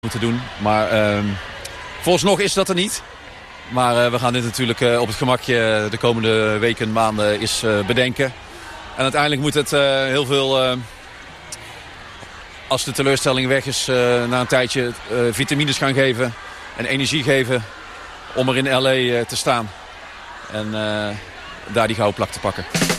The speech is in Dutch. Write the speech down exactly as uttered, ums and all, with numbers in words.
moeten doen. Maar uh, vooralsnog is dat er niet. Maar uh, we gaan dit natuurlijk uh, op het gemakje de komende weken, maanden eens uh, bedenken. En uiteindelijk moet het uh, heel veel, uh, als de teleurstelling weg is, uh, na een tijdje uh, vitamines gaan geven en energie geven om er in L A uh, te staan. En uh, daar die gouden plak te pakken.